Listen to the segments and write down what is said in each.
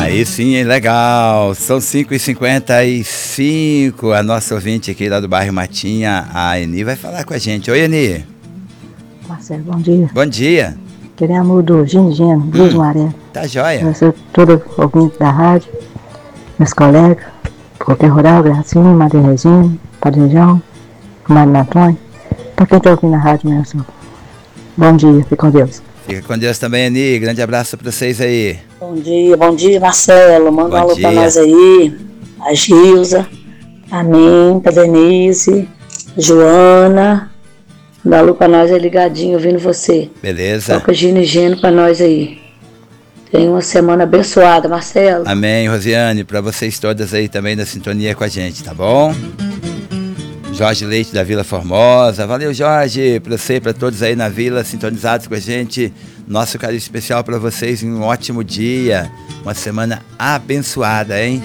Aí sim, hein? Legal. São 5h55. A nossa ouvinte aqui lá do bairro Matinha, a Eni, vai falar com a gente. Oi, Eni. Marcelo, bom dia. Bom dia. Queremos do Gingino, Luz Maré. Tá joia. Eu sou todo ouvinte da rádio, meus colegas, Qualquer Rural, Gracinha, Maria Regina, Padre João, Mário Antônio, para quem está ouvindo na rádio mesmo. Bom dia, fique com Deus. Fica com Deus também, Eni. Grande abraço para vocês aí. Bom dia, Marcelo. Manda um alô para nós aí. A Gilza, a mim, a Denise, Joana. Manda um alô para nós aí ligadinho, ouvindo você. Beleza. Toca Gino e Geno para nós aí. Tenha uma semana abençoada, Marcelo. Amém, Rosiane. Para vocês todas aí também na sintonia com a gente, tá bom? Jorge Leite da Vila Formosa. Valeu, Jorge, para você e para todos aí na Vila sintonizados com a gente. Nosso carinho especial para vocês em um ótimo dia. Uma semana abençoada, hein?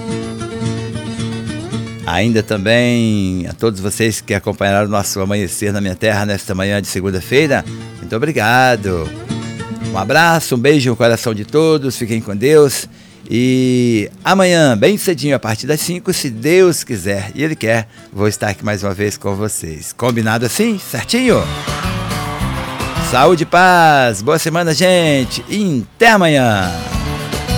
Ainda também a todos vocês que acompanharam o nosso Amanhecer na Minha Terra nesta manhã de segunda-feira. Muito obrigado. Um abraço, um beijo no coração de todos. Fiquem com Deus. E amanhã, bem cedinho, a partir das 5, se Deus quiser e Ele quer, vou estar aqui mais uma vez com vocês. Combinado assim? Certinho? Saúde e paz. Boa semana, gente. E até amanhã.